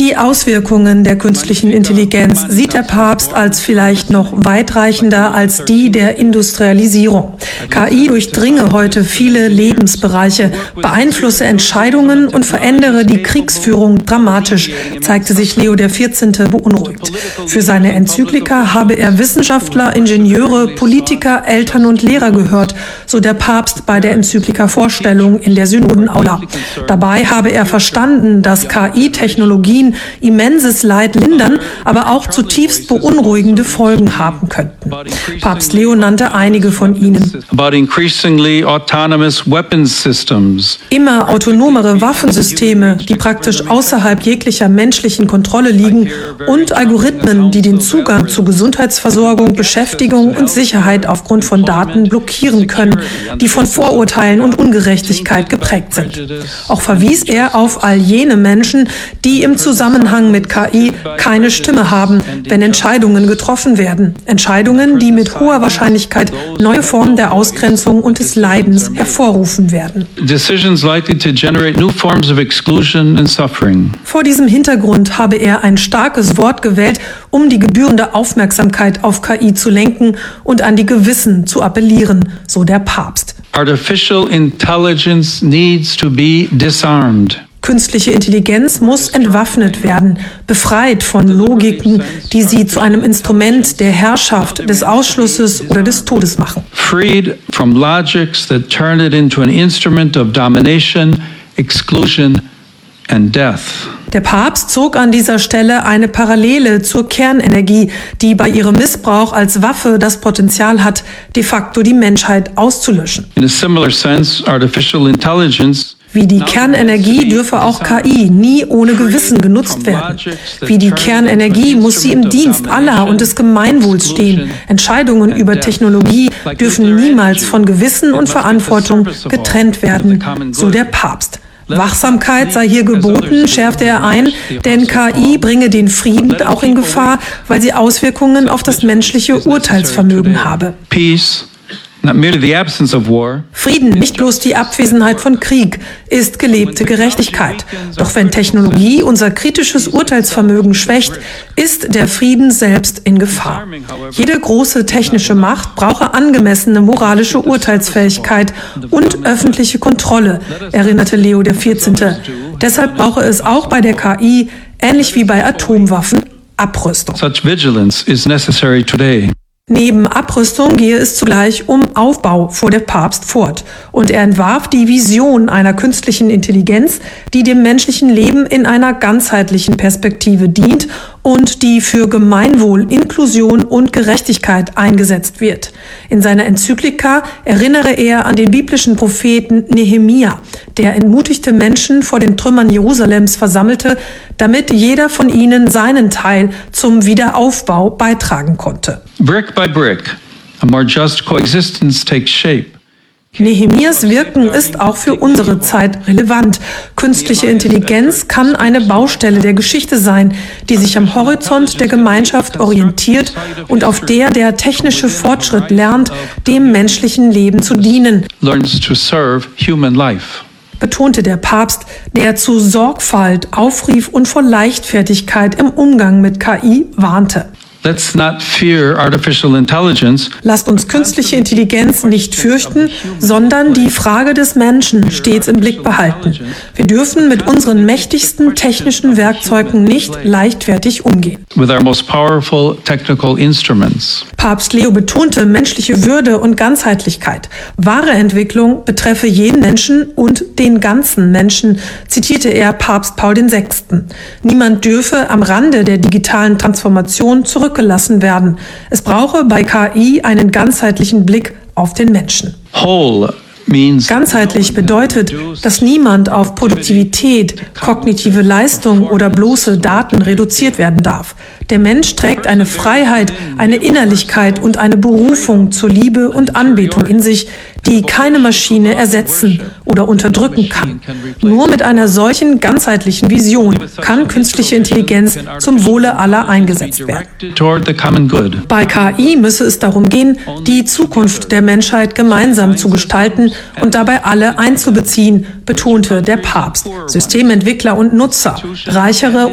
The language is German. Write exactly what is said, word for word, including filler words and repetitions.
Die Auswirkungen der künstlichen Intelligenz sieht der Papst als vielleicht noch weitreichender als die der Industrialisierung. K I durchdringe heute viele Lebensbereiche, beeinflusse Entscheidungen und verändere die Kriegsführung dramatisch, zeigte sich Leo der vierzehnte beunruhigt. Für seine Enzyklika habe er Wissenschaftler, Ingenieure, Politiker, Eltern und Lehrer gehört, so der Papst bei der Enzyklika-Vorstellung in der Synodenaula. Dabei habe er verstanden, dass K I-Technologien immenses Leid lindern, aber auch zutiefst beunruhigende Folgen haben könnten. Papst Leo nannte einige von ihnen. Immer autonomere Waffensysteme, die praktisch außerhalb jeglicher menschlichen Kontrolle liegen, und Algorithmen, die den Zugang zu Gesundheitsversorgung, Beschäftigung und Sicherheit aufgrund von Daten blockieren können, die von Vorurteilen und Ungerechtigkeit geprägt sind. Auch verwies er auf all jene Menschen, die im Zusammenhang mit K I keine Stimme haben, wenn Entscheidungen getroffen werden. Entscheidungen, die mit hoher Wahrscheinlichkeit neue Formen der Ausgrenzung und des Leidens hervorrufen werden. Vor diesem Hintergrund habe er ein starkes Wort gewählt, um die gebührende Aufmerksamkeit auf K I zu lenken und an die Gewissen zu appellieren, so der Papst. Artificial intelligence needs to be disarmed. Künstliche Intelligenz muss entwaffnet werden, befreit von Logiken, die sie zu einem Instrument der Herrschaft, des Ausschlusses oder des Todes machen. Freed from logics that turn it into an instrument of domination, exclusion and death. Der Papst zog an dieser Stelle eine Parallele zur Kernenergie, die bei ihrem Missbrauch als Waffe das Potenzial hat, de facto die Menschheit auszulöschen. In a similar sense, artificial intelligence Wie die Kernenergie dürfe auch K I nie ohne Gewissen genutzt werden. Wie die Kernenergie muss sie im Dienst aller und des Gemeinwohls stehen. Entscheidungen über Technologie dürfen niemals von Gewissen und Verantwortung getrennt werden, so der Papst. Wachsamkeit sei hier geboten, schärfte er ein, denn K I bringe den Frieden auch in Gefahr, weil sie Auswirkungen auf das menschliche Urteilsvermögen habe. peace, not merely the absence of war. Frieden, nicht bloß die Abwesenheit von Krieg, ist gelebte Gerechtigkeit. Doch wenn Technologie unser kritisches Urteilsvermögen schwächt, ist der Frieden selbst in Gefahr. Jede große technische Macht brauche angemessene moralische Urteilsfähigkeit und öffentliche Kontrolle, erinnerte Leo der vierzehnte. Deshalb brauche es auch bei der K I, ähnlich wie bei Atomwaffen, Abrüstung. Such vigilance is necessary today. Neben Abrüstung gehe es zugleich um Aufbau, fuhr der Papst fort. Und er entwarf die Vision einer künstlichen Intelligenz, die dem menschlichen Leben in einer ganzheitlichen Perspektive dient und die für Gemeinwohl, Inklusion und Gerechtigkeit eingesetzt wird. In seiner Enzyklika erinnere er an den biblischen Propheten Nehemia, der entmutigte Menschen vor den Trümmern Jerusalems versammelte, damit jeder von ihnen seinen Teil zum Wiederaufbau beitragen konnte. Brick by brick, a more just coexistence takes shape. Nehemias Wirken ist auch für unsere Zeit relevant. Künstliche Intelligenz kann eine Baustelle der Geschichte sein, die sich am Horizont der Gemeinschaft orientiert und auf der der technische Fortschritt lernt, dem menschlichen Leben zu dienen, Learns to serve human life. betonte der Papst, der zu Sorgfalt aufrief und vor Leichtfertigkeit im Umgang mit K I warnte. Let's not fear artificial intelligence. Lasst uns künstliche Intelligenz nicht fürchten, sondern die Frage des Menschen stets im Blick behalten. Wir dürfen mit unseren mächtigsten technischen Werkzeugen nicht leichtfertig umgehen. With our most powerful technical instruments. Papst Leo betonte menschliche Würde und Ganzheitlichkeit. Wahre Entwicklung betreffe jeden Menschen und den ganzen Menschen, zitierte er Papst Paul der Sechste. Niemand dürfe am Rande der digitalen Transformation zurückgelassen werden. Es brauche bei K I einen ganzheitlichen Blick auf den Menschen. Whole means Ganzheitlich bedeutet, dass niemand auf Produktivität, kognitive Leistung oder bloße Daten reduziert werden darf. Der Mensch trägt eine Freiheit, eine Innerlichkeit und eine Berufung zur Liebe und Anbetung in sich, die keine Maschine ersetzen oder unterdrücken kann. Nur mit einer solchen ganzheitlichen Vision kann künstliche Intelligenz zum Wohle aller eingesetzt werden. toward the common good. Bei K I müsse es darum gehen, die Zukunft der Menschheit gemeinsam zu gestalten und dabei alle einzubeziehen, betonte der Papst. Systementwickler und Nutzer, reichere